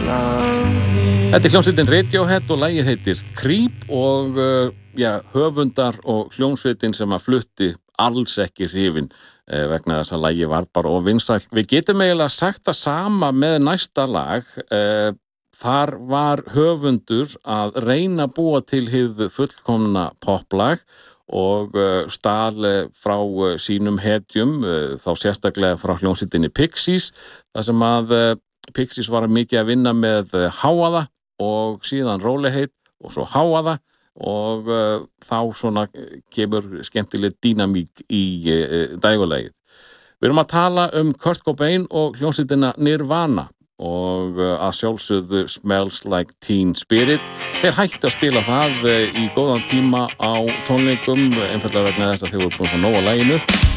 Þetta hljómsveitin Radiohead og lagið heitir Creep og höfundar og hljómsveitin sem að flutti alls ekki hrifin vegna þess að lagið var bara of vinsælt. Við getum eiginlega sagt það sama með næsta lag. Þar var höfundur að reyna að búa til hið fullkomna poplag og stal frá sínum hetjum, þá sérstaklega frá hljómsveitinni Pixies, þar sem að Pixies var mikið að vinna með háaða og síðan rólegheit og svo háaða og þá svona kemur skemmtileg dýnamík í dægurlagið. Við erum að tala Kurt Cobain og hljómsveitina Nirvana og að sjálfsögðu Smells Like Teen Spirit. Þeir hættu að spila það í góðan tíma á tónleikum, einfaldlega vegna þess að þeir voru búin að fá nóg á laginu.